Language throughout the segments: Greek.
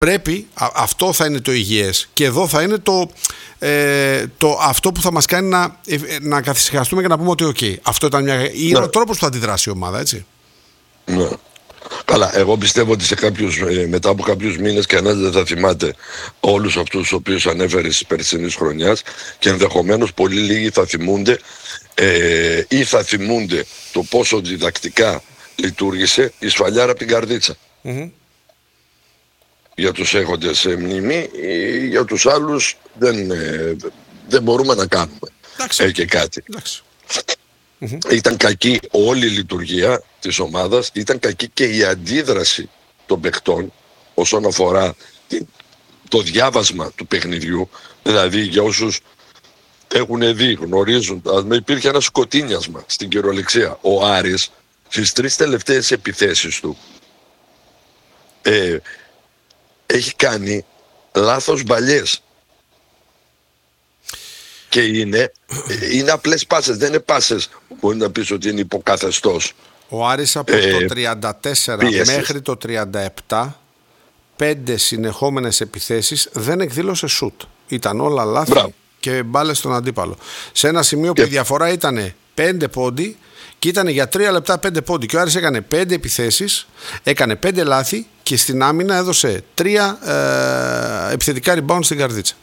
πρέπει, αυτό θα είναι το υγιές και εδώ θα είναι αυτό που θα μας κάνει να καθησυχαστούμε και να πούμε ότι okay, αυτό ήταν είναι ο τρόπος που θα αντιδράσει η ομάδα, έτσι. Ναι. Καλά, εγώ πιστεύω ότι μετά από κάποιους μήνες κανένας δεν θα θυμάται όλους αυτούς τους οποίους ανέφερες της περσινής χρονιάς και ενδεχομένως πολύ λίγοι θα θυμούνται ή θα θυμούνται το πόσο διδακτικά λειτουργήσε η σφαλιάρα από την Καρδίτσα. Για τους έχοντες σε μνήμη, για τους άλλους δεν μπορούμε να κάνουμε και κάτι. Ήταν κακή όλη η λειτουργία της ομάδας, ήταν κακή και η αντίδραση των παιχτών όσον αφορά το διάβασμα του παιχνιδιού. Δηλαδή για όσους έχουν δει, γνωρίζουν, υπήρχε ένα σκοτίνιασμα στην κυριολεξία. Ο Άρης στις 3 τελευταίες επιθέσεις του έχει κάνει λάθος μπαλιές. Και είναι απλές πάσες, δεν είναι πάσες που μπορεί να πεις ότι είναι υποκαθεστώς. Ο Άρης από το 34 μέχρι το 37 5 συνεχόμενες επιθέσεις δεν εκδήλωσε σουτ. Ήταν όλα λάθη και μπάλες στον αντίπαλο. Σε ένα σημείο που η διαφορά ήταν 5 πόντι και ήταν για 3 λεπτά 5 πόντι και ο Άρης έκανε 5 επιθέσεις, έκανε 5 λάθη και στην άμυνα έδωσε 3 επιθετικά rebound στην Καρδίτσα.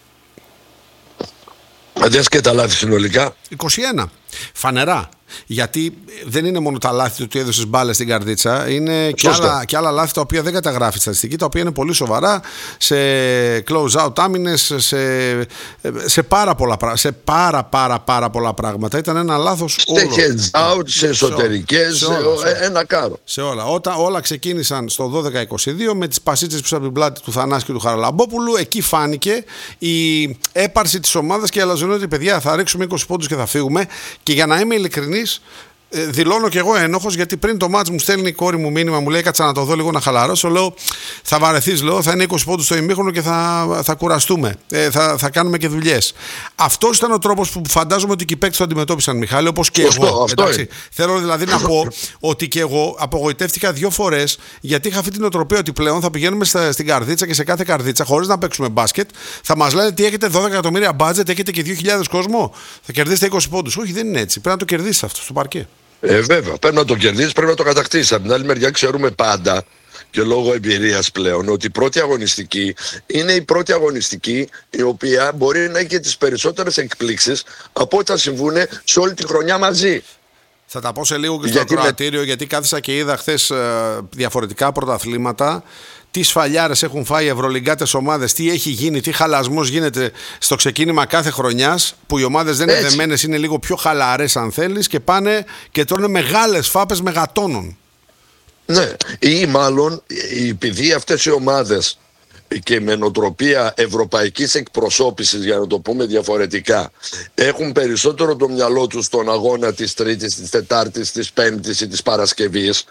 Αντές και τα λάθη συνολικά 21. Φανερά. Γιατί δεν είναι μόνο τα λάθη του ότι έδωσες μπάλες στην Καρδίτσα, είναι και άλλα λάθη τα οποία δεν καταγράφει στατιστική, τα οποία είναι πολύ σοβαρά σε close-out άμυνες, σε πάρα πολλά πράγματα. Ήταν ένα λάθος όλο. Σε heads out, σε εσωτερικές, ένα κάρο. Σε όλα. Όλα ξεκίνησαν στο 12-22 με τις πασίτσες πίσω από την πλάτη του Θανάση και του Χαραλαμπόπουλου. Εκεί φάνηκε η έπαρση της ομάδας και η αλαζονότητα, παιδιά, θα ρίξουμε 20 πόντους και θα φύγουμε. Και για να είμαι ειλικρινής, δηλώνω και εγώ ένοχος, γιατί πριν το μάτς μου στέλνει η κόρη μου μήνυμα, μου λέει κάτσα να το δω λίγο να χαλαρώσω. Λέω θα βαρεθείς, θα είναι 20 πόντους στο ημίχρονο και θα κουραστούμε. Θα κάνουμε και δουλειές. Αυτός ήταν ο τρόπος που φαντάζομαι ότι και οι παίκτες το αντιμετώπισαν, Μιχάλη, όπως και εγώ. Θέλω δηλαδή να πω ότι και εγώ απογοητεύτηκα 2 φορές, γιατί είχα αυτή την οτροπία ότι πλέον θα πηγαίνουμε στην Καρδίτσα και σε κάθε Καρδίτσα, χωρίς να παίξουμε μπάσκετ, θα μας λένε τι έχετε 12 εκατομμύρια budget, έχετε και 2.000 κόσμο, θα κερδίσετε 20 πόντους. Όχι, δεν είναι έτσι. Πρέπει να το κερδίσεις αυτό στο παρκέ. Βέβαια, πρέπει να το κερδίσεις, πρέπει να το κατακτήσεις. Από την άλλη μεριά ξέρουμε πάντα και λόγω εμπειρίας πλέον ότι η πρώτη αγωνιστική είναι η πρώτη αγωνιστική η οποία μπορεί να έχει και τις περισσότερες εκπλήξεις από ό,τι θα συμβούν σε όλη τη χρονιά μαζί. Θα τα πω σε λίγο και στο ακροατήριο, γιατί κάθισα και είδα χθες διαφορετικά πρωταθλήματα. Τι σφαλιάρες έχουν φάει οι ευρωλιγκάτες ομάδες, τι έχει γίνει, τι χαλασμός γίνεται στο ξεκίνημα κάθε χρονιάς, που οι ομάδες δεν είναι δεμένες, είναι λίγο πιο χαλαρές αν θέλεις, και πάνε και τρώνε μεγάλες φάπες μεγατόνων. Ναι, ή μάλλον επειδή αυτές οι ομάδες και με νοοτροπία ευρωπαϊκής εκπροσώπησης, για να το πούμε διαφορετικά, έχουν περισσότερο το μυαλό τους στον αγώνα της Τρίτης, της Τετάρτης, της Πέμπτης ή της Παρασκευής,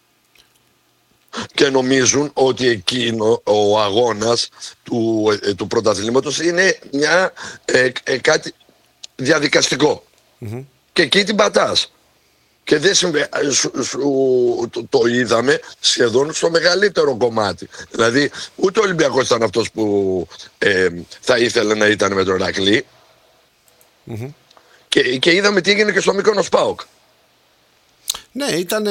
και νομίζουν ότι εκείνο ο αγώνας του πρωταθλήματος είναι κάτι διαδικαστικό. Και εκεί την πατάς. Και δεν το είδαμε σχεδόν στο μεγαλύτερο κομμάτι. Δηλαδή ούτε ο Ολυμπιακός ήταν αυτός που θα ήθελε να ήταν με τον Ηρακλή. Και είδαμε τι έγινε και στο Μύκονος ΠΑΟΚ. Ναι, ήταν.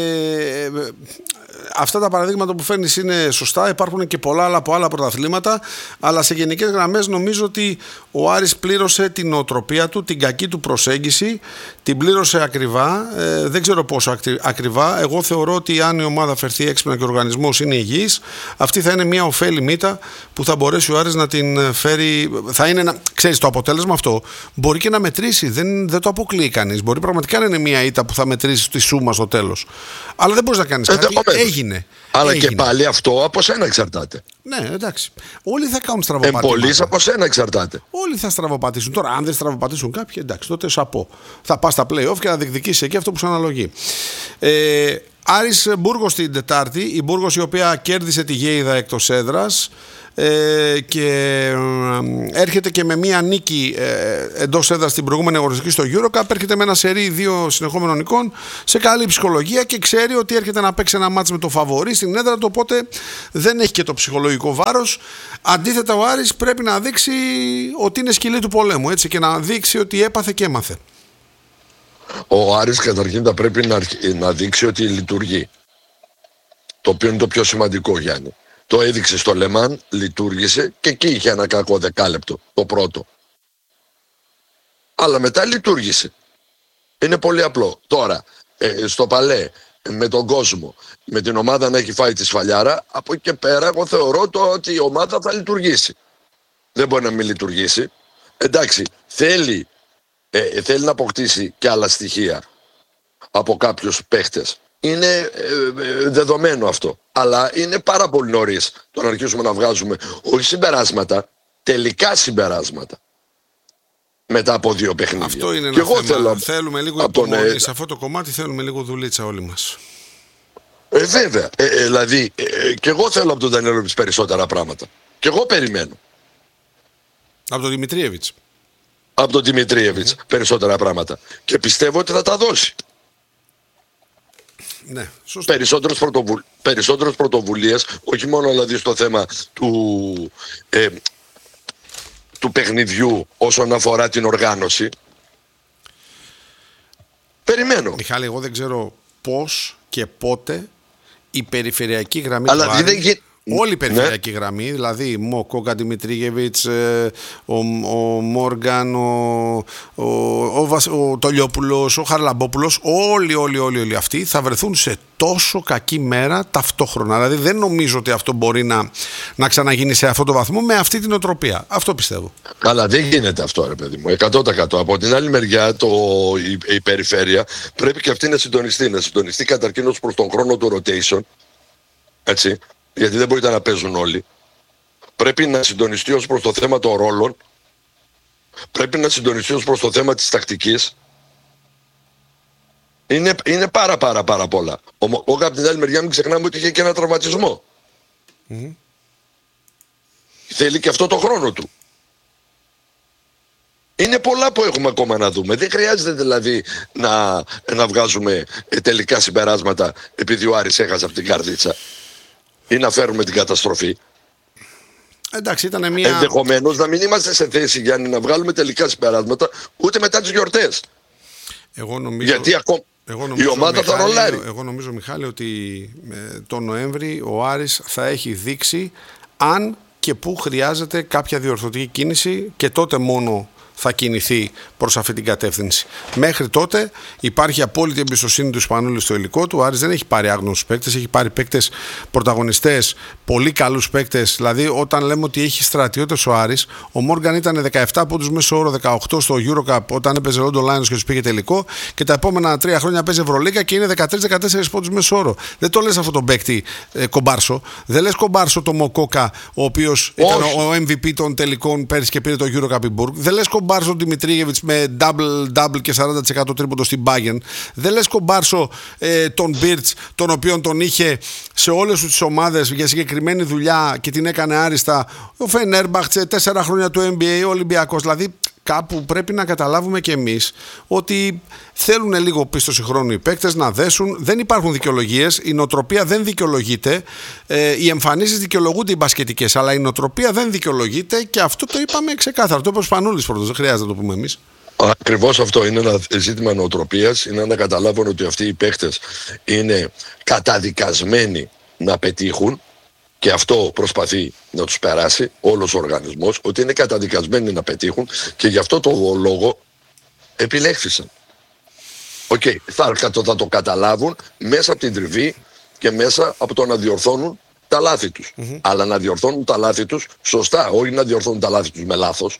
Αυτά τα παραδείγματα που φέρνεις είναι σωστά. Υπάρχουν και πολλά άλλα από άλλα πρωταθλήματα. Αλλά σε γενικές γραμμές νομίζω ότι ο Άρης πλήρωσε την νοοτροπία του, την κακή του προσέγγιση. Την πλήρωσε ακριβά. Δεν ξέρω πόσο ακριβά. Εγώ θεωρώ ότι αν η ομάδα φερθεί έξυπνα και ο οργανισμός είναι υγιής, αυτή θα είναι μια ωφέλη μύτα που θα μπορέσει ο Άρης να την φέρει. Θα είναι ξέρεις, το αποτέλεσμα αυτό μπορεί και να μετρήσει. Δεν το αποκλείει κανείς. Μπορεί πραγματικά να είναι μια ήττα που θα μετρήσει τη σούμα στο τέλος. Αλλά δεν μπορείς να κάνεις κάτι. Έγινε. Και πάλι αυτό από σένα εξαρτάται. Ναι, εντάξει. Όλοι θα κάνουν στραβοπατήματα. Εμπολής από σένα εξαρτάται. Όλοι θα στραβοπατήσουν. Τώρα, αν δεν στραβοπατήσουν κάποιοι, εντάξει, τότε σαπώ. Θα πας στα play-off και να διεκδικήσεις εκεί αυτό που σου αναλογεί. Άρης Μπούργος την Τετάρτη, η Μπούργος η οποία κέρδισε τη Γέιδα εκτός έδρας και έρχεται και με μία νίκη εντός έδρας στην προηγούμενη αγωνιστική στο EuroCup, έρχεται με ένα σερί 2 συνεχόμενων νικών σε καλή ψυχολογία και ξέρει ότι έρχεται να παίξει ένα μάτς με το φαβορί στην έδρα του, οπότε δεν έχει και το ψυχολογικό βάρος. Αντίθετα ο Άρης πρέπει να δείξει ότι είναι σκυλή του πολέμου, έτσι, και να δείξει ότι έπαθε και έμαθε. Ο Άρης καταρχήν θα πρέπει να δείξει ότι λειτουργεί, το οποίο είναι το πιο σημαντικό, Γιάννη. Το έδειξε στο Λεμάν, λειτουργήσε και εκεί είχε ένα κακό δεκάλεπτο, το πρώτο. Αλλά μετά λειτουργήσε. Είναι πολύ απλό. Τώρα, στο Παλέ, με τον κόσμο, με την ομάδα να έχει φάει τη σφαλιάρα, από εκεί και πέρα εγώ θεωρώ ότι η ομάδα θα λειτουργήσει. Δεν μπορεί να μην λειτουργήσει. Εντάξει, θέλει να αποκτήσει και άλλα στοιχεία από κάποιους παίχτες. Είναι δεδομένο αυτό. Αλλά είναι πάρα πολύ νωρίς το να αρχίσουμε να βγάζουμε όχι συμπεράσματα, τελικά συμπεράσματα μετά από 2 παιχνίδια. Αυτό είναι ένα θέμα. Θέλουμε λίγο υπομονή. Σε αυτό το κομμάτι θέλουμε λίγο δουλίτσα όλοι μας. Βέβαια. Δηλαδή, και εγώ θέλω από τον Ντανιλόβιτς περισσότερα πράγματα. Και εγώ περιμένω. Από τον Δημητρίεβιτς. Από τον Δημητρίεβιτς περισσότερα πράγματα. Και πιστεύω ότι θα τα δώσει. Ναι, σωστό. Περισσότερες πρωτοβουλίες, όχι μόνο δηλαδή στο θέμα του παιχνιδιού όσον αφορά την οργάνωση. Περιμένω. Μιχάλη, εγώ δεν ξέρω πώς και πότε η περιφερειακή γραμμή του Άρη, όλη η περιφερειακή γραμμή, δηλαδή Μοκόκα, Δημητρίγεβιτς, ο Μόργαν, ο Τολιόπουλος, ο Χαρλαμπόπουλος, όλοι αυτοί θα βρεθούν σε τόσο κακή μέρα ταυτόχρονα. Δηλαδή δεν νομίζω ότι αυτό μπορεί να ξαναγίνει σε αυτό το βαθμό με αυτή την οτροπία. Αυτό πιστεύω. Αλλά δεν γίνεται αυτό, ρε παιδί μου. 100%. Από την άλλη μεριά η περιφέρεια πρέπει και αυτή να συντονιστεί. Να συντονιστεί καταρχήν ως προς τον χρόνο του rotation. Έτσι. Γιατί δεν μπορείτε να παίζουν όλοι. Πρέπει να συντονιστεί ως προς το θέμα των ρόλων. Πρέπει να συντονιστεί ως προς το θέμα της τακτικής. Είναι πάρα πολλά. Από την άλλη μεριά μην ξεχνάμε ότι είχε και ένα τραυματισμό. Θέλει και αυτό το χρόνο του. Είναι πολλά που έχουμε ακόμα να δούμε. Δεν χρειάζεται δηλαδή να βγάζουμε τελικά συμπεράσματα επειδή ο Άρης έχασε από την καρδίτσα ή να φέρουμε την καταστροφή. Εντάξει, ήταν μια... Ενδεχομένως να μην είμαστε σε θέση, Γιάννη, να βγάλουμε τελικά συμπεράσματα ούτε μετά τις γιορτές. Γιατί η ομάδα θα ρολάρει. Εγώ νομίζω, Μιχάλη, ότι τον Νοέμβρη ο Άρης θα έχει δείξει αν και πού χρειάζεται κάποια διορθωτική κίνηση και τότε μόνο θα κινηθεί προς αυτή την κατεύθυνση. Μέχρι τότε υπάρχει απόλυτη εμπιστοσύνη του Ισπανούλη στο υλικό του. Ο Άρης δεν έχει πάρει άγνωστους παίκτες, έχει πάρει παίκτες πρωταγωνιστές, πολύ καλούς παίκτες. Δηλαδή, όταν λέμε ότι έχει στρατιώτες ο Άρης, ο Μόργαν ήταν 17 πόντους μέσο όρο, 18 στο EuroCup όταν έπαιζε Λόντο Λάινος και τους πήγε τελικό, και τα επόμενα 3 χρόνια παίζει Ευρωλίγκα και είναι 13-14 πόντους μέσο όρο. Δεν το λες αυτό τον παίκτη κομπάρσο. Δεν λες κομπάρσο το Μοκόκα, ο οποίος ήταν ο MVP των τελικών πέρυσι και πήρε το EuroCup Burg. Δεν λες κομπάρσο Δημητρίγεβιτς με double και 40% τρίποντο στην Bayern. Δεν λες κομπάρσο τον Μπίρτς, τον οποίον τον είχε σε όλες τις ομάδες για συγκεκριμένη δουλειά και την έκανε άριστα ο Φενέρμπαχτσε, 4 χρόνια του NBA, ο Ολυμπιακός. Δηλαδή κάπου πρέπει να καταλάβουμε κι εμείς ότι θέλουν λίγο πίστοση χρόνου οι παίκτες να δέσουν. Δεν υπάρχουν δικαιολογίες. Η νοοτροπία δεν δικαιολογείται. Οι εμφανίσεις δικαιολογούνται οι μπασκετικές, αλλά η νοοτροπία δεν δικαιολογείται και αυτό το είπαμε ξεκάθαρα. Το είπε ο Σπανούλης πρώτος, δεν χρειάζεται να το πούμε εμείς. Ακριβώς αυτό είναι ένα ζήτημα νοοτροπίας. Είναι να καταλάβουν ότι αυτοί οι παίκτες είναι καταδικασμένοι να πετύχουν. Και αυτό προσπαθεί να τους περάσει όλος ο οργανισμός, ότι είναι καταδικασμένοι να πετύχουν και γι' αυτό το λόγο επιλέχθησαν. Θα το καταλάβουν μέσα από την τριβή και μέσα από το να διορθώνουν τα λάθη τους. Αλλά να διορθώνουν τα λάθη τους σωστά, όχι να διορθώνουν τα λάθη τους με λάθος.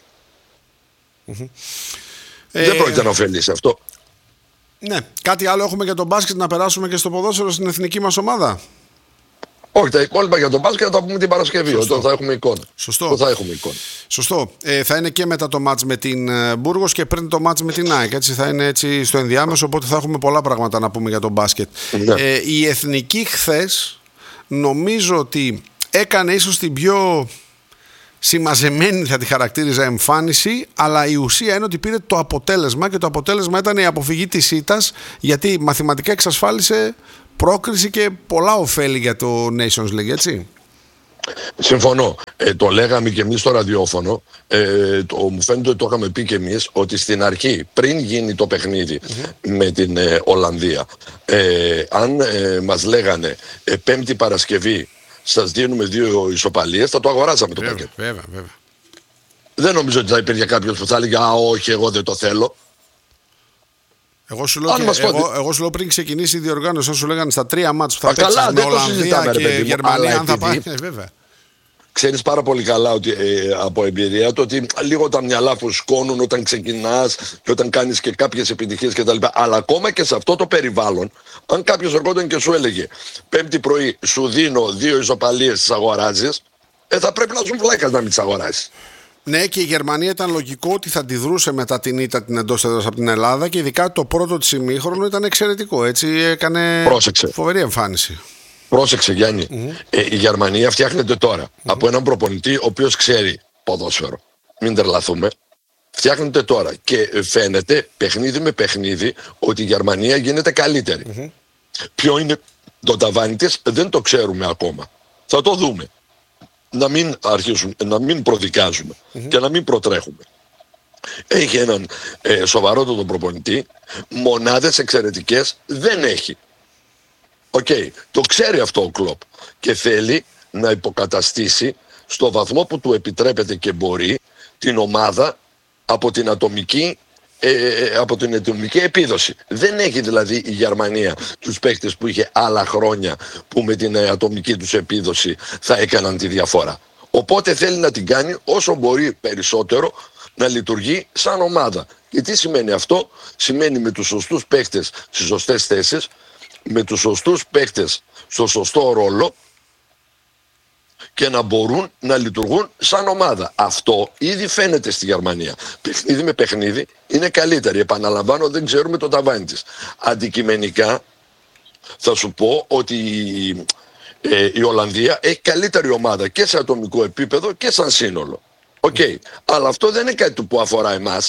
Δεν πρόκειται να ωφελήσει αυτό. Ναι. Κάτι άλλο έχουμε για τον μπάσκετ, να περάσουμε και στο ποδόσφαιρο στην εθνική μας ομάδα? Όχι, τα υπόλοιπα για τον μπάσκετ θα τα πούμε την Παρασκευή, όταν θα έχουμε εικόνα. Σωστό. Θα έχουμε εικόνα. Σωστό. Θα είναι και μετά το μάτς με την Μπούργος και πριν το μάτς με την ΑΕΚ. Έτσι θα είναι έτσι στο ενδιάμεσο, οπότε θα έχουμε πολλά πράγματα να πούμε για τον μπάσκετ. Ναι. Η Εθνική χθες νομίζω ότι έκανε ίσως την πιο συμμαζεμένη, θα τη χαρακτήριζα, εμφάνιση, αλλά η ουσία είναι ότι πήρε το αποτέλεσμα και το αποτέλεσμα ήταν η αποφυγή της ήττας, γιατί μαθηματικά εξασφάλισε πρόκριση και πολλά ωφέλη για το Nations League, έτσι. Συμφωνώ. Το λέγαμε και εμείς στο ραδιόφωνο, μου φαίνεται ότι το είχαμε πει και εμείς, ότι στην αρχή, πριν γίνει το παιχνίδι με την Ολλανδία, αν μας λέγανε Πέμπτη Παρασκευή σας δίνουμε 2 ισοπαλίες, θα το αγοράσαμε το πακέτο. Βέβαια. Δεν νομίζω ότι θα υπήρχε κάποιος που θα έλεγε «Α, όχι, εγώ δεν το θέλω». Εγώ σου λέω πριν ξεκινήσει η διοργάνωση, αν σου λέγανε στα 3 μάτς που θα παίξεις με Ολλανδία και Γερμανία, αν θα πάει. Βέβαια. Ξέρεις πάρα πολύ καλά ότι, από εμπειρία το ότι λίγο τα μυαλά φουσκώνουν όταν ξεκινάς και όταν κάνεις και κάποιες επιτυχίες κτλ. Αλλά ακόμα και σε αυτό το περιβάλλον, αν κάποιος ερχόταν και σου έλεγε Πέμπτη πρωί σου δίνω 2 ισοπαλίες, τις αγοράζεις, θα πρέπει να σου βλάκας να μην τις αγοράσεις. Ναι, και η Γερμανία ήταν λογικό ότι θα αντιδρούσε μετά την ήττα την εντός έδρας από την Ελλάδα και ειδικά το πρώτο της ημίχρονο ήταν εξαιρετικό. Έτσι έκανε φοβερή εμφάνιση. Πρόσεξε, Γιάννη. Η Γερμανία φτιάχνεται τώρα από έναν προπονητή ο οποίος ξέρει ποδόσφαιρο. Μην τρελαθούμε. Φτιάχνεται τώρα και φαίνεται παιχνίδι με παιχνίδι ότι η Γερμανία γίνεται καλύτερη. Ποιο είναι το ταβάνι της δεν το ξέρουμε ακόμα. Θα το δούμε. Να μην προδικάζουμε και να μην προτρέχουμε. Έχει έναν σοβαρότατο προπονητή, μονάδες εξαιρετικές δεν έχει. Το ξέρει αυτό ο Κλοπ και θέλει να υποκαταστήσει στο βαθμό που του επιτρέπεται και μπορεί την ομάδα από την ατομική επίδοση. Δεν έχει δηλαδή η Γερμανία τους παίκτες που είχε άλλα χρόνια που με την ατομική τους επίδοση θα έκαναν τη διαφορά. Οπότε θέλει να την κάνει όσο μπορεί περισσότερο να λειτουργεί σαν ομάδα. Και τι σημαίνει αυτό? Σημαίνει με τους σωστούς παίκτες στις σωστές θέσεις, με τους σωστούς παίκτες στο σωστό ρόλο και να μπορούν να λειτουργούν σαν ομάδα. Αυτό ήδη φαίνεται στη Γερμανία. Παιχνίδι με παιχνίδι είναι καλύτερη. Επαναλαμβάνω, δεν ξέρουμε το ταβάνι της. Αντικειμενικά θα σου πω ότι η Ολλανδία έχει καλύτερη ομάδα και σε ατομικό επίπεδο και σαν σύνολο. Αλλά αυτό δεν είναι κάτι που αφορά εμάς.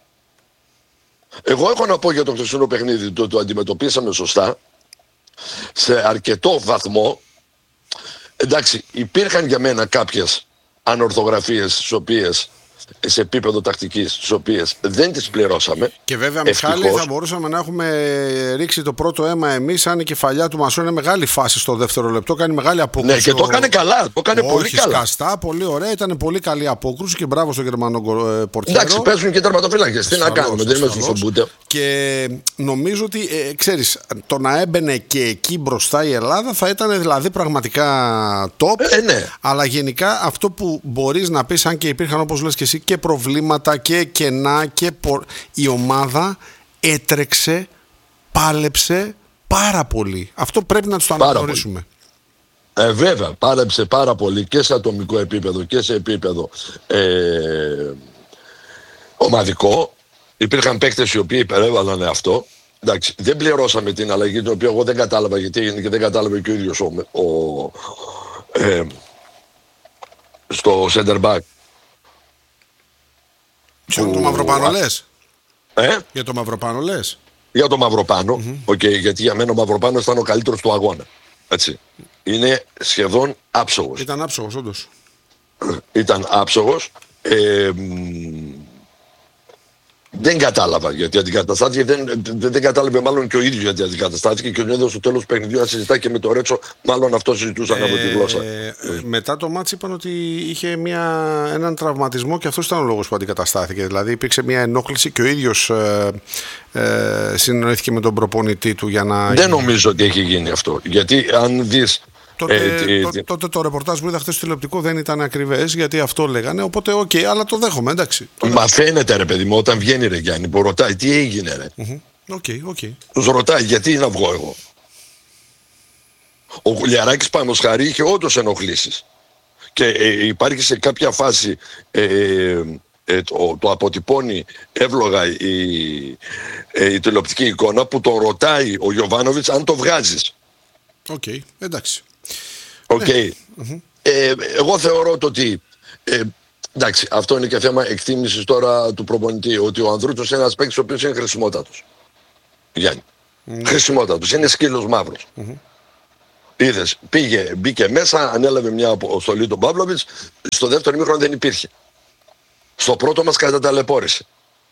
Εγώ έχω να πω για το χθεσινό παιχνίδι, το αντιμετωπίσαμε σωστά, σε αρκετό βαθμό. Εντάξει, υπήρχαν για μένα κάποιες ανορθογραφίες τις οποίες σε επίπεδο τακτικής, τις οποίες δεν τις πληρώσαμε. Και βέβαια, Μιχάλη, θα μπορούσαμε να έχουμε ρίξει το πρώτο αίμα εμείς, αν η κεφαλιά του Μασού είναι μεγάλη φάση στο δεύτερο λεπτό, κάνει μεγάλη απόκρουση. Ναι, και το έκανε καλά, το έκανε πολύ καλά. Σκαστά, πολύ ωραία, ήταν πολύ καλή απόκρουση και μπράβο στον Γερμανό πορτιέρο. Εντάξει, παίζουν και τερματοφύλακες, τι να κάνουμε, δεν είμαστε στον Μπούτε. Και νομίζω ότι, ξέρεις, το να έμπαινε και εκεί μπροστά η Ελλάδα θα ήταν δηλαδή πραγματικά top. Ναι. Αλλά γενικά αυτό που μπορείς να πεις, αν και υπήρχαν όπως λες και εσύ και προβλήματα και κενά και η ομάδα έτρεξε, πάλεψε πάρα πολύ. Αυτό πρέπει να τους το αναγνωρίσουμε. Βέβαια, πάλεψε πάρα πολύ και σε ατομικό επίπεδο και σε επίπεδο ομαδικό. Υπήρχαν παίκτες οι οποίοι υπερέβαλαν αυτό. Εντάξει, δεν πληρώσαμε την αλλαγή, την οποία εγώ δεν κατάλαβα γιατί έγινε και δεν κατάλαβε και ο ίδιος στο center back. Για το Μαυροπάνο λες? Για το Μαυροπάνο λες? Για το Μαυροπάνο, γιατί για μένα ο Μαυροπάνος ήταν ο καλύτερος του αγώνα. Έτσι. Είναι σχεδόν άψογος. Ήταν άψογος, όντως. Ήταν άψογος. Δεν κατάλαβα γιατί αντικαταστάθηκε, δεν κατάλαβε μάλλον και ο ίδιος γιατί αντικαταστάθηκε και ο ίδιος στο τέλος του παιχνιδιού να συζητάει και με το Ρέτσο, μάλλον αυτό συζητούσαν από τη γλώσσα. Μετά το μάτς είπαν ότι είχε έναν τραυματισμό και αυτός ήταν ο λόγος που αντικαταστάθηκε. Δηλαδή υπήρξε μια ενόχληση και ο ίδιος συνεννοήθηκε με τον προπονητή του για να... Δεν νομίζω ότι έχει γίνει αυτό, γιατί αν δεις... Τότε το ρεπορτάζ που είδα χθες στο τηλεοπτικό δεν ήταν ακριβές, γιατί αυτό λέγανε. Οπότε, αλλά το δέχομαι, εντάξει. Μα φαίνεται, ρε παιδί μου, όταν βγαίνει ρε Γιάννη, που ρωτάει τι έγινε, ρε. Okay. Τους ρωτάει γιατί να βγω εγώ. Ο Γουλιαράκης Πανοσχαρή είχε όντως ενοχλήσεις. Και υπάρχει σε κάποια φάση, το αποτυπώνει εύλογα η τηλεοπτική εικόνα, που τον ρωτάει ο Γιοβάνοβιτς αν το βγάζεις. Οκ, εντάξει. Εγώ θεωρώ ότι εντάξει, αυτό είναι και θέμα εκτίμησης τώρα του προπονητή, ότι ο Ανδρούτσος είναι ένας παίκτης ο οποίος είναι χρησιμότατος. Γιάννη. Χρησιμότατος, είναι σκύλος μαύρος. Είδες, μπήκε μέσα, ανέλαβε μια αποστολή τον Παύλοβιτς, στο δεύτερο ημίχρονο δεν υπήρχε. Στο πρώτο μας καταταλαιπώρησε.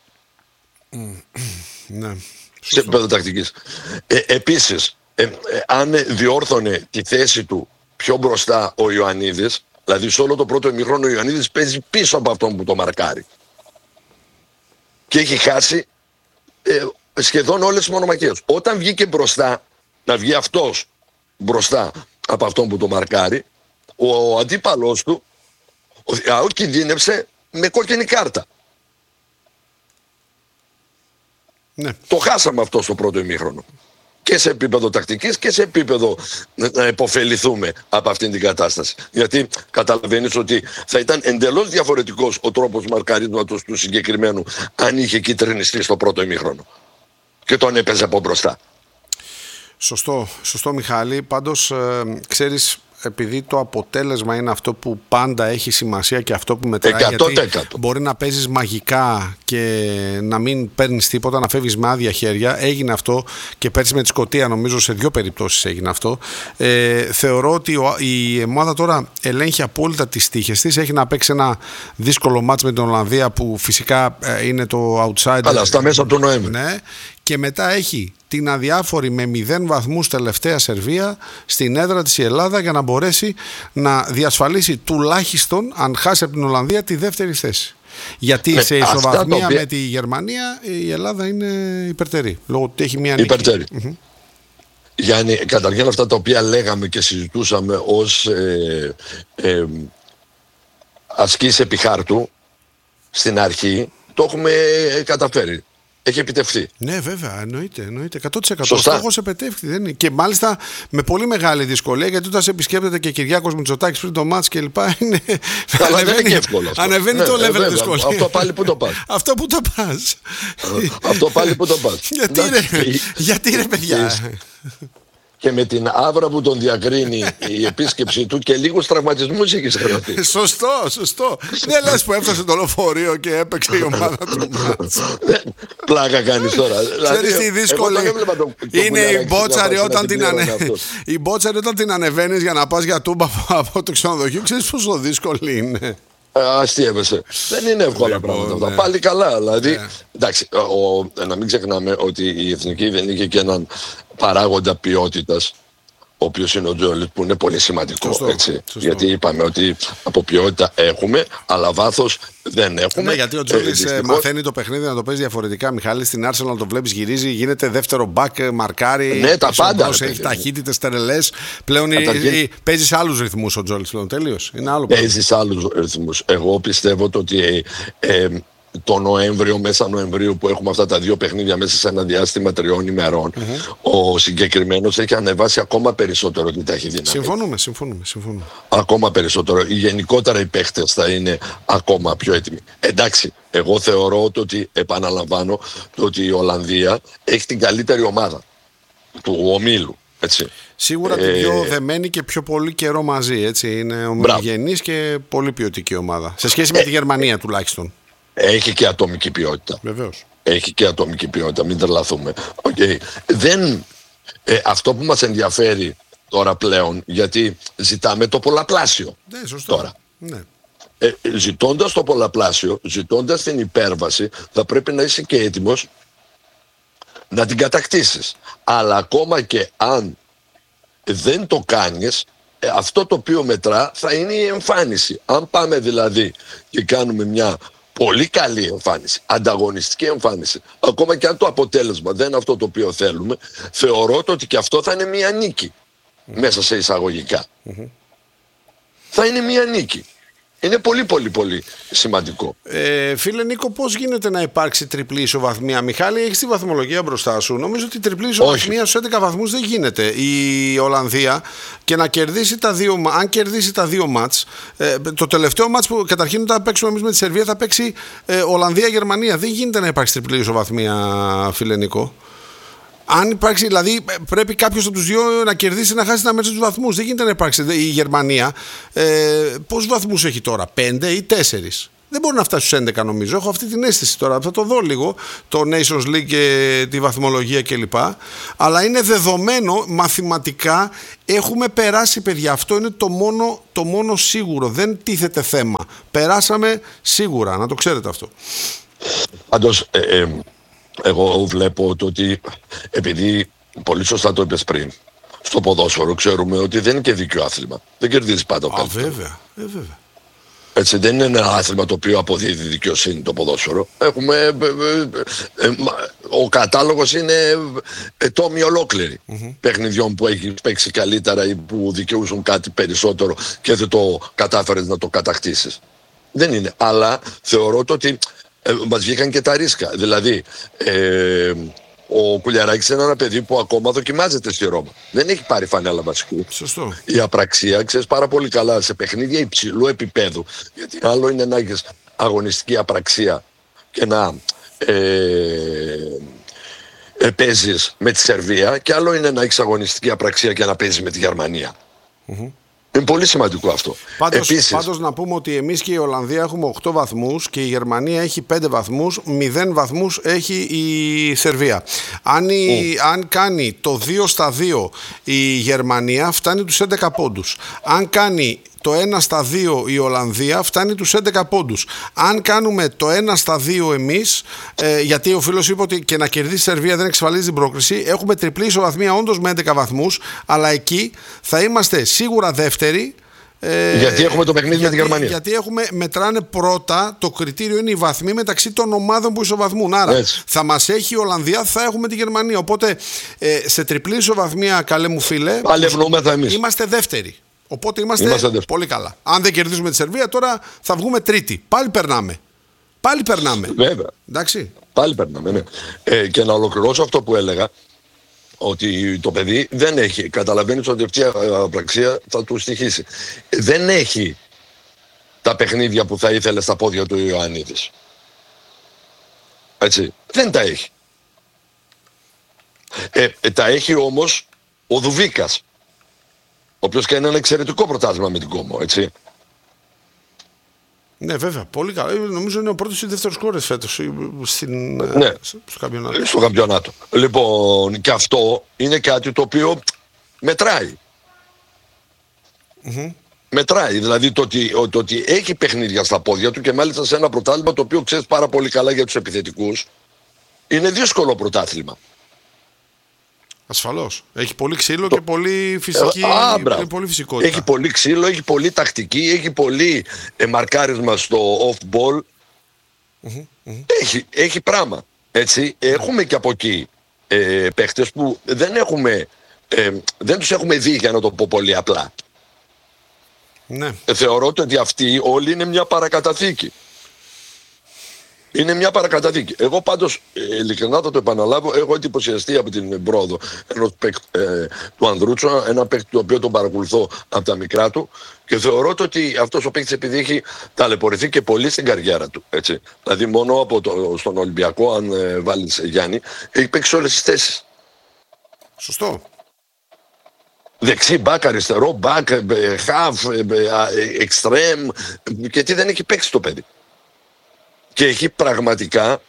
Ναι. Σε επίπεδο τακτικής. Επίσης, αν διόρθωνε τη θέση του πιο μπροστά ο Ιωαννίδης, δηλαδή σε όλο το πρώτο ημίχρονο ο Ιωαννίδης παίζει πίσω από αυτόν που το μαρκάρει. Και έχει χάσει σχεδόν όλες τις μονομαχίες. Όταν βγήκε μπροστά, να βγει αυτός μπροστά από αυτόν που το μαρκάρει, ο αντίπαλός του κινδύνευσε με κόκκινη κάρτα. Ναι. Το χάσαμε αυτό στο πρώτο ημίχρονο. Και σε επίπεδο τακτικής και σε επίπεδο να υποφεληθούμε από αυτήν την κατάσταση. Γιατί καταλαβαίνεις ότι θα ήταν εντελώς διαφορετικός ο τρόπος μαρκαρίσματος του συγκεκριμένου αν είχε κυτρινιστεί στο πρώτο ημίχρονο και τον έπαιζε από μπροστά. Σωστό Μιχάλη. Πάντως ξέρεις, επειδή το αποτέλεσμα είναι αυτό που πάντα έχει σημασία και αυτό που μετράει, 100%. γιατί μπορεί να παίζεις μαγικά και να μην παίρνεις τίποτα, να φεύγεις με άδεια χέρια. Έγινε αυτό και πέρσι με τη Σκωτία, νομίζω σε 2 περιπτώσεις έγινε αυτό. Θεωρώ ότι η ομάδα τώρα ελέγχει απόλυτα τις τύχες της. Έχει να παίξει ένα δύσκολο μάτς με την Ολλανδία, που φυσικά είναι το outsider. Αλλά στα μέσα του Νοέμβρη. Ναι. Και μετά έχει την αδιάφορη με 0 βαθμούς τελευταία Σερβία στην έδρα της η Ελλάδα, για να μπορέσει να διασφαλίσει τουλάχιστον, αν χάσει από την Ολλανδία, τη δεύτερη θέση. Γιατί σε ισοβαθμία με τη Γερμανία η Ελλάδα είναι υπερτερή, λόγω ότι έχει μια νίκη. Υπερτερή. Γιάννη, καταρχήν αυτά τα οποία λέγαμε και συζητούσαμε ως ασκήσεις επί χάρτου στην αρχή, το έχουμε καταφέρει. Έχει επιτευχθεί. Ναι, βέβαια, εννοείται. 100%. Ο στόχος επετεύχθη. Και μάλιστα με πολύ μεγάλη δυσκολία, γιατί όταν σε επισκέπτεται και Κυριάκος Μητσοτάκης πριν το μάτς και λοιπά, είναι. Αλλά δεν είναι εύκολο. Ανεβαίνει το level δυσκολία. Αυτό πάλι που το πας. Αυτό που το πας. Αυτό πάλι που το πας. Γιατί ρε παιδιά. Και με την άβρα που τον διακρίνει η επίσκεψή του και λίγους τραυματισμούς έχει συγγραφεί. Σωστό. Δεν λες που έφτασε το λεωφορείο και έπαιξε η ομάδα του μάτς. Πλάκα κάνεις τώρα. Ξέρεις τι δύσκολη είναι η μπότσαρη όταν την ανεβαίνεις για να πας για τούμπα από το ξενοδοχείο. Ξέρεις πόσο δύσκολη είναι. Αστείευεσαι. Δεν είναι εύκολα πράγματα αυτά. Πάλι καλά. Δηλαδή, εντάξει, να μην ξεχνάμε ότι η Εθνική δεν είχε και έναν παράγοντα ποιότητας, ο οποίος είναι ο Τζόλιτ, που είναι πολύ σημαντικό. Σωστό. Γιατί είπαμε ότι από ποιότητα έχουμε, αλλά βάθος δεν έχουμε. Ναι, γιατί ο Τζόλιτ μαθαίνει το παιχνίδι να το παίζει διαφορετικά. Μιχάλη, στην Arsenal το βλέπεις, γυρίζει, γίνεται δεύτερο μπακ, μαρκάρει. Ναι, τα πάντα. Έχει ταχύτητες, τερελές. Πλέον παίζει σε άλλους ρυθμούς ο Τζόλιτ. Τελείως. Παίζει σε άλλους ρυθμούς. Εγώ πιστεύω ότι το Νοέμβριο, μέσα Νοεμβρίου, που έχουμε αυτά τα 2 παιχνίδια μέσα σε ένα διάστημα 3 ημερών, ο συγκεκριμένος έχει ανεβάσει ακόμα περισσότερο την ταχυδύναμη. Συμφωνούμε. Ακόμα περισσότερο. Γενικότερα οι παίχτες θα είναι ακόμα πιο έτοιμοι. Εντάξει, εγώ θεωρώ ότι, επαναλαμβάνω, ότι η Ολλανδία έχει την καλύτερη ομάδα του ομίλου. Έτσι. Σίγουρα την πιο δεμένη και πιο πολύ καιρό μαζί. Έτσι. Είναι ομογενής και πολύ ποιοτική ομάδα. Σε σχέση με τη Γερμανία τουλάχιστον. Έχει και ατομική ποιότητα. Βεβαίως. Έχει και ατομική ποιότητα, μην τρελαθούμε. Αυτό που μας ενδιαφέρει τώρα πλέον, γιατί ζητάμε το πολλαπλάσιο. Ναι, σωστό. Τώρα. Ναι. Ζητώντας το πολλαπλάσιο, ζητώντας την υπέρβαση, θα πρέπει να είσαι και έτοιμος να την κατακτήσεις. Αλλά ακόμα και αν δεν το κάνεις, αυτό το οποίο μετρά θα είναι η εμφάνιση. Αν πάμε δηλαδή και κάνουμε μια πολύ καλή εμφάνιση, ανταγωνιστική εμφάνιση, ακόμα και αν το αποτέλεσμα δεν είναι αυτό το οποίο θέλουμε, θεωρώ ότι και αυτό θα είναι μια νίκη, μέσα σε εισαγωγικά. Θα είναι μια νίκη. Είναι πολύ σημαντικό. Φίλε Νίκο, πώς γίνεται να υπάρξει τριπλή ισοβαθμία? Μιχάλη, έχεις τη βαθμολογία μπροστά σου. Νομίζω ότι η τριπλή ισοβαθμία στους 11 βαθμούς δεν γίνεται. Η Ολλανδία και να κερδίσει αν κερδίσει τα δύο μάτς, το τελευταίο μάτς που καταρχήν θα παίξουμε εμείς με τη Σερβία θα παίξει Ολλανδία-Γερμανία. Δεν γίνεται να υπάρξει τριπλή ισοβαθμία, φίλε Νίκο. Αν υπάρξει, δηλαδή, πρέπει κάποιος από τους δύο να κερδίσει, να χάσει, να μέτρησε τους βαθμούς. Δεν γίνεται να υπάρξει. Η Γερμανία, πόσους βαθμούς έχει τώρα, 5 ή 4? Δεν μπορεί να φτάσει στους 11, νομίζω. Έχω αυτή την αίσθηση τώρα. Θα το δω λίγο, το Nations League και τη βαθμολογία κλπ. Αλλά είναι δεδομένο, μαθηματικά, έχουμε περάσει, παιδιά. Αυτό είναι το μόνο σίγουρο. Δεν τίθεται θέμα. Περάσαμε σίγουρα, να το ξέρετε αυτό. Πάντως, εγώ βλέπω ότι, επειδή πολύ σωστά το είπες πριν, στο ποδόσφαιρο ξέρουμε ότι δεν είναι και δίκαιο άθλημα. Δεν κερδίζει πάντα ο καλύτερος. Βέβαια. Έτσι, δεν είναι ένα άθλημα το οποίο αποδίδει δικαιοσύνη το ποδόσφαιρο. Ο κατάλογος είναι τόμοι ολόκληροι παιχνιδιών που έχει παίξει καλύτερα ή που δικαιούσαν κάτι περισσότερο και δεν το κατάφερες να το κατακτήσεις. Δεν είναι. Αλλά θεωρώ ότι μας βγήκαν και τα ρίσκα. Δηλαδή, ο Κουλιαράκης είναι ένα παιδί που ακόμα δοκιμάζεται στη Ρώμα. Δεν έχει πάρει φανέλα βασικού. Σωστό. Η απραξία, ξέρεις πάρα πολύ καλά, σε παιχνίδια υψηλού επίπεδου. Γιατί άλλο είναι να έχεις αγωνιστική απραξία και να παίζεις με τη Σερβία, και άλλο είναι να έχεις αγωνιστική απραξία και να παίζεις με τη Γερμανία. Είναι πολύ σημαντικό αυτό. Πάντως να πούμε ότι εμείς και η Ολλανδία έχουμε 8 βαθμούς και η Γερμανία έχει 5 βαθμούς, 0 βαθμούς έχει η Σερβία. Αν κάνει το 2-2 η Γερμανία, φτάνει τους 11 πόντους. Αν κάνει το 1-2 η Ολλανδία, φτάνει τους 11 πόντους. Αν κάνουμε το 1-2 εμείς, γιατί ο φίλος είπε ότι και να κερδίσει η Σερβία δεν εξασφαλίζει την πρόκριση, έχουμε τριπλή ισοβαθμία όντως με 11 βαθμούς, αλλά εκεί θα είμαστε σίγουρα δεύτεροι. Γιατί έχουμε το παιχνίδι με τη Γερμανία. Γιατί μετράνε πρώτα, το κριτήριο είναι οι βαθμοί μεταξύ των ομάδων που ισοβαθμούν. Άρα θα μας έχει η Ολλανδία, θα έχουμε τη Γερμανία. Οπότε σε τριπλή ισοβαθμία, καλέ μου φίλε, είμαστε δεύτεροι. Οπότε είμαστε πολύ καλά. Αν δεν κερδίσουμε τη Σερβία, τώρα θα βγούμε τρίτη. Πάλι περνάμε. Βέβαια. Εντάξει. Πάλι περνάμε, ναι. Και να ολοκληρώσω αυτό που έλεγα, ότι το παιδί δεν έχει, καταλαβαίνεις ότι αυτή η απραξία θα του στοιχήσει. Δεν έχει τα παιχνίδια που θα ήθελε στα πόδια του Ιωαννίδης. Έτσι. Δεν τα έχει. Τα έχει όμως ο Δουβίκας, ο οποίος κάνει ένα εξαιρετικό πρωτάθλημα με την Κόμο, έτσι. Ναι, βέβαια, πολύ καλά. Νομίζω είναι ο πρώτος ή δεύτερος σκόρερ φέτος στο καμπιονάτο. Λοιπόν, και αυτό είναι κάτι το οποίο μετράει. Μετράει, δηλαδή το ότι έχει παιχνίδια στα πόδια του, και μάλιστα σε ένα πρωτάθλημα το οποίο ξέρεις πάρα πολύ καλά για τους επιθετικούς. Είναι δύσκολο πρωτάθλημα. Ασφαλώς. Έχει πολύ ξύλο και πολύ φυσική. Πολύ φυσικότητα. Έχει πολύ ξύλο, έχει πολύ τακτική, έχει πολύ μαρκάρισμα στο off-ball. Έχει πράγμα. Έτσι. Έχουμε και από εκεί παίχτες που δεν τους έχουμε δει, για να το πω πολύ απλά. Ναι. Θεωρώ ότι αυτοί όλοι είναι μια παρακαταθήκη. Είναι μια παρακαταθήκη. Εγώ πάντως, ειλικρινά θα το επαναλάβω, έχω εντυπωσιαστεί από την πρόοδο ενός του Ανδρούτσο, ένα παίκτη το οποίο τον παρακολουθώ από τα μικρά του, και θεωρώ ότι αυτός ο παίκτης, επειδή έχει ταλαιπωρηθεί και πολύ στην καριέρα του, έτσι. Δηλαδή μόνο στον Ολυμπιακό, αν βάλεις Γιάννη, έχει παίξει όλες τις θέσεις. Σωστό. Δεξί μπακ, αριστερό μπακ, χαφ, εξτρέμ, και τι δεν έχει παίξει το παιδί. Και έχει πραγματικά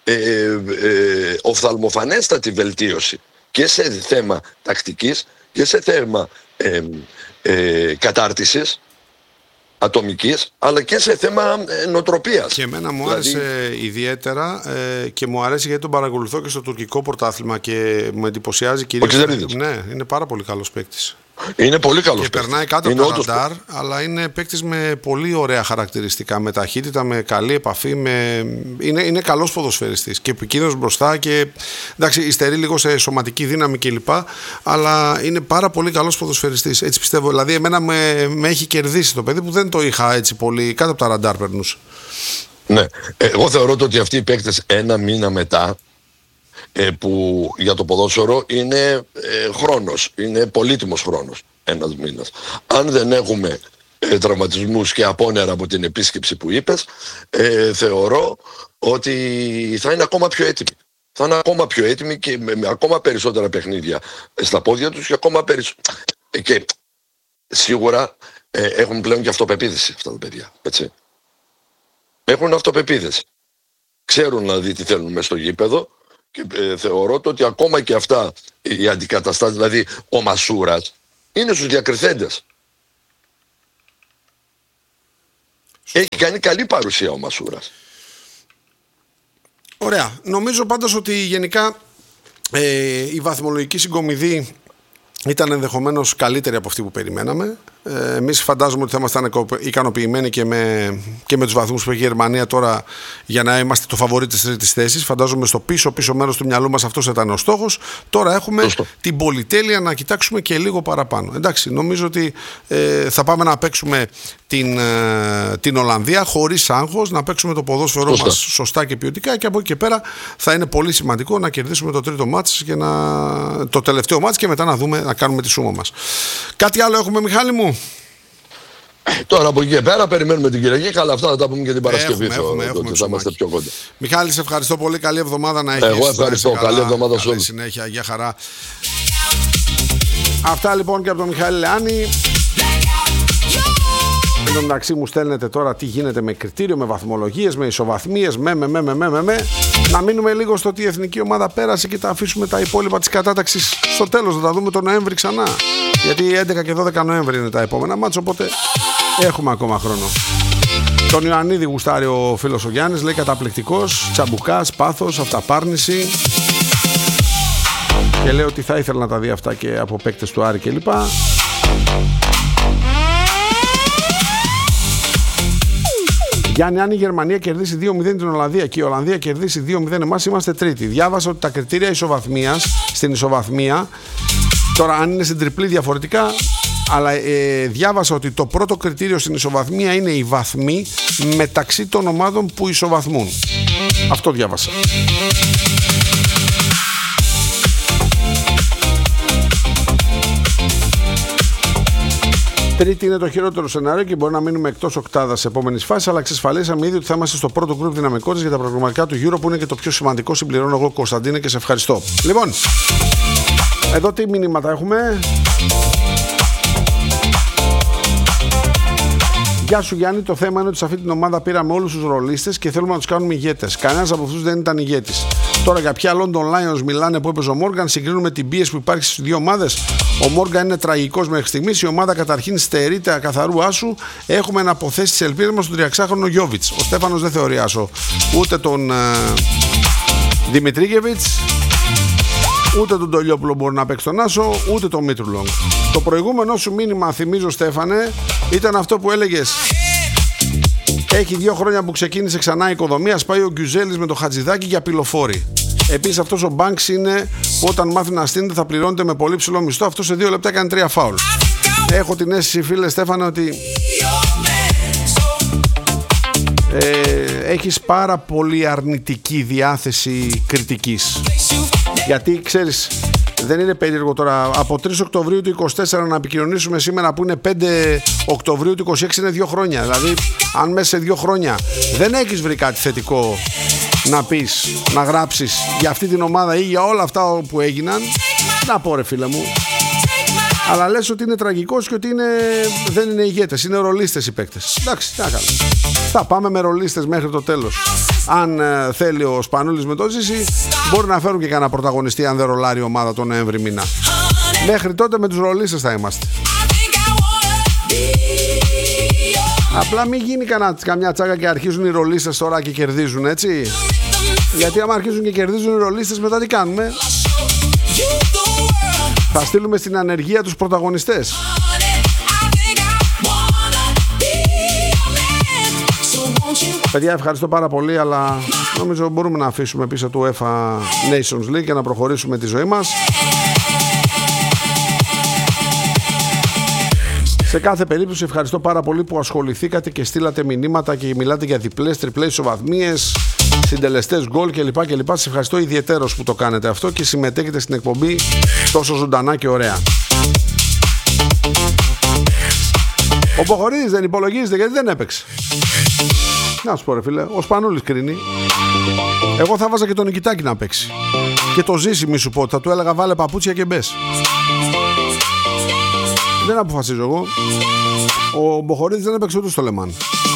οφθαλμοφανέστατη βελτίωση και σε θέμα τακτικής και σε θέμα κατάρτισης ατομικής, αλλά και σε θέμα νοοτροπίας. Και εμένα μου άρεσε ιδιαίτερα και μου αρέσει γιατί τον παρακολουθώ και στο τουρκικό πρωτάθλημα και μου εντυπωσιάζει κυρίως. Ναι, είναι πάρα πολύ καλός παίκτης. Είναι πολύ καλός και παίκτης. Περνάει κάτω από τα ραντάρ, αλλά είναι παίκτης με πολύ ωραία χαρακτηριστικά, με ταχύτητα, με καλή επαφή, είναι καλός ποδοσφαιριστής και επικίνδυνος μπροστά και εντάξει, υστερεί λίγο σε σωματική δύναμη κλπ. Αλλά είναι πάρα πολύ καλός ποδοσφαιριστής, έτσι πιστεύω. Δηλαδή εμένα με έχει κερδίσει το παιδί που δεν το είχα έτσι πολύ, κάτω από τα ραντάρ περνούσε. Ναι, εγώ θεωρώ ότι αυτοί οι παίκτες ένα μήνα μετά, που για το ποδόσφαιρο είναι χρόνος, είναι πολύτιμος χρόνος ένας μήνας. Αν δεν έχουμε τραυματισμούς και απόνερα από την επίσκεψη που είπες, θεωρώ ότι θα είναι ακόμα πιο έτοιμοι. Θα είναι ακόμα πιο έτοιμοι και με ακόμα περισσότερα παιχνίδια στα πόδια τους και ακόμα περισσότερα. Και σίγουρα έχουν πλέον και αυτοπεποίθηση αυτά τα παιδιά, έτσι. Έχουν αυτοπεποίθηση. Ξέρουν δηλαδή τι θέλουν μέσα στο γήπεδο. Και θεωρώ ότι ακόμα και αυτά οι αντικαταστάσεις, δηλαδή ο Μασούρας είναι στους διακριθέντες. Έχει κάνει καλή παρουσία ο Μασούρας. Ωραία. Νομίζω πάντως ότι γενικά η βαθμολογική συγκομιδή ήταν ενδεχομένως καλύτερη από αυτή που περιμέναμε. Εμείς φαντάζομαι ότι θα ήμασταν ικανοποιημένοι και με τους βαθμούς που έχει η Γερμανία τώρα για να είμαστε το φαβορί της τρίτης θέσης. Φαντάζομαι στο πίσω μέρος του μυαλού μας αυτός ήταν ο στόχος. Τώρα έχουμε την πολυτέλεια να κοιτάξουμε και λίγο παραπάνω. Εντάξει, νομίζω ότι θα πάμε να παίξουμε την Ολλανδία χωρίς άγχος, να παίξουμε το ποδόσφαιρό μας σωστά και ποιοτικά και από εκεί και πέρα θα είναι πολύ σημαντικό να κερδίσουμε το τρίτο μάτς και το τελευταίο μάτς και μετά να δούμε να κάνουμε τη σούμα μας. Κάτι άλλο έχουμε, Μιχάλη μου? Τώρα από εκεί και πέρα περιμένουμε την Κυριακή, αλλά αυτά θα τα πούμε και την Παρασκευή. Έχουμε θα είμαστε πιο κοντά. Μιχάλη, σε ευχαριστώ πολύ. Καλή εβδομάδα να έχεις. Εγώ ευχαριστώ. Καλή εβδομάδα σε όλους. Συνέχεια, για χαρά. Αυτά λοιπόν και από τον Μιχάλη Λεάνη. Εν τω μεταξύ μου στέλνετε τώρα τι γίνεται με κριτήριο, με βαθμολογίες, με ισοβαθμίες, να μείνουμε λίγο στο ότι η εθνική ομάδα πέρασε και τα αφήσουμε τα υπόλοιπα της κατάταξης στο τέλος, να τα δούμε τον Νοέμβρη ξανά. Γιατί 11 και 12 Νοέμβρη είναι τα επόμενα μάτς, οπότε έχουμε ακόμα χρόνο. Τον Ιωαννίδη γουστάρει ο φίλος ο Γιάννης, λέει καταπληκτικός, τσαμπουκάς, πάθος, αυταπάρνηση. Και λέει ότι θα ήθελα να τα δει αυτά και από παίκτες του Άρη κλπ. Γιάννη, αν η Γερμανία κερδίσει 2-0 την Ολλανδία και η Ολλανδία κερδίσει 2-0 εμάς, είμαστε τρίτη. Διάβασα ότι τα κριτήρια ισοβαθμίας, στην ισοβαθμία, τώρα αν είναι στην τριπλή διαφορετικά, αλλά διάβασα ότι το πρώτο κριτήριο στην ισοβαθμία είναι οι βαθμοί μεταξύ των ομάδων που ισοβαθμούν. Αυτό διάβασα. Τρίτη είναι το χειρότερο σενάριο και μπορεί να μείνουμε εκτός οκτάδας επόμενης φάσης, αλλά εξασφαλίσαμε ήδη ότι θα είμαστε στο πρώτο γκρουπ δυναμικότητας για τα προγραμματικά του Euro, που είναι και το πιο σημαντικό. Συμπληρώνω εγώ, Κωνσταντίνε, και σε ευχαριστώ. Λοιπόν, εδώ τι μηνύματα έχουμε? Γεια σου Γιάννη, το θέμα είναι ότι σε αυτή την ομάδα πήραμε όλους τους ρολίστες και θέλουμε να τους κάνουμε ηγέτες. Κανένας από αυτούς δεν ήταν ηγέτης. Τώρα για ποια London Lions μιλάνε που έπαιζε ο Μόργαν, συγκρίνουμε την πίεση που υπάρχει στις δύο ομάδες. Ο Μόργαν είναι τραγικός μέχρι στιγμής. Η ομάδα καταρχήν στερείται ακαθαρού άσου. Έχουμε να αποθέσει τις ελπίδες μας στον 36χρονο Γιόβιτς. Ο Στέφανος δεν θεωρεί άσο ούτε τον Δημητρίγεβιτς, ούτε τον Τολιόπουλο μπορεί να παίξει τον άσο, ούτε τον Μήτρουλονγκ. Το προηγούμενο σου μήνυμα, θυμίζω Στέφανε, ήταν αυτό που έλεγες. Έχει 2 χρόνια που ξεκίνησε ξανά η οικοδομία. Σπάει ο Γκιουζέλης με το Χατζηδάκι για πυλοφόρη. Επίσης αυτός ο Μπάνξ είναι που όταν μάθει να στείνεται θα πληρώνεται με πολύ ψηλό μισθό. Αυτό σε 2 λεπτά έκανε 3 φάουλ. Έχω την αίσθηση, φίλε Στέφανε, ότι έχεις πάρα πολύ αρνητική διάθεση κριτικής. Γιατί ξέρεις, δεν είναι περίεργο τώρα από 3 Οκτωβρίου του 24 να επικοινωνήσουμε σήμερα που είναι 5 Οκτωβρίου του 26, είναι 2 χρόνια. Δηλαδή αν μέσα σε 2 χρόνια δεν έχεις βρει κάτι θετικό να πεις, να γράψεις για αυτή την ομάδα ή για όλα αυτά που έγιναν, να πω ρε φίλε μου. Αλλά λες ότι είναι τραγικός και ότι δεν είναι ηγέτες, είναι ρολίστες οι παίκτες. Εντάξει, τι να κάνουμε. Θα πάμε με ρολίστες μέχρι το τέλος. Αν θέλει ο Σπανούλης με το Ζήση, μπορεί να φέρουν και κανένα πρωταγωνιστή αν δεν ρολάρει η ομάδα τον Νοέμβρη μήνα. Μέχρι τότε με τους ρολίστες θα είμαστε. Απλά μην γίνει καμιά τσάκα και αρχίζουν οι ρολίστες τώρα και κερδίζουν, έτσι. Γιατί άμα αρχίζουν και κερδίζουν οι ρολίστες, μετά τι κάνουμε? Θα στείλουμε στην ανεργία τους πρωταγωνιστές. Παιδιά, ευχαριστώ πάρα πολύ, αλλά νομίζω μπορούμε να αφήσουμε πίσω του UEFA Nations League και να προχωρήσουμε τη ζωή μας. Σε κάθε περίπτωση ευχαριστώ πάρα πολύ που ασχοληθήκατε και στείλατε μηνύματα και μιλάτε για διπλές, τριπλές ισοβαθμίες, συντελεστές γκολ κλπ. Σας ευχαριστώ ιδιαιτέρως που το κάνετε αυτό και συμμετέχετε στην εκπομπή τόσο ζωντανά και ωραία. Ο Μποχορίδης δεν υπολογίζεται γιατί δεν έπαιξε. Να σου πω ρε φίλε, ο Σπανούλης κρίνει. Εγώ θα βάζα και τον Νικητάκη να παίξει. Και το Ζήση μη σου πω, θα του έλεγα βάλε παπούτσια και μπες. Δεν αποφασίζω εγώ. Ο Μποχορίδης δεν έπαιξε ούτε στο Λεμάν.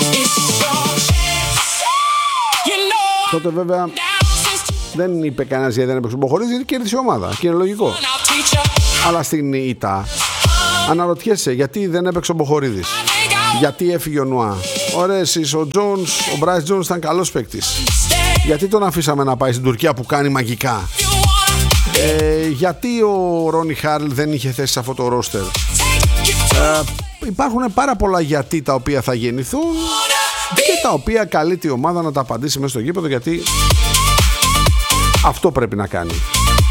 Τότε βέβαια δεν είπε κανένας γιατί δεν έπαιξε ο Μποχορίδης, γιατί κέρδισε η ομάδα και είναι λογικό. Αλλά στην ΙΤΑ αναρωτιέσαι γιατί δεν έπαιξε ο Μποχορίδης, γιατί έφυγε ο Νουά. Ωραία εσείς, ο Μπράις Τζόνς ήταν καλός παίκτης. Γιατί τον αφήσαμε να πάει στην Τουρκία που κάνει μαγικά. Γιατί ο Ρόνι Χάρλ δεν είχε θέση σε αυτό το ρόστερ. Υπάρχουν πάρα πολλά γιατί τα οποία θα γεννηθούν και τα οποία καλείται η ομάδα να τα απαντήσει μέσα στο γήπεδο, γιατί αυτό πρέπει να κάνει.